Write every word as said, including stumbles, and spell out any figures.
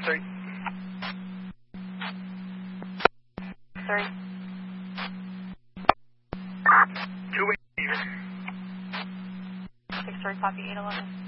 three. Three. Two eight. Six three, copy eight eleven.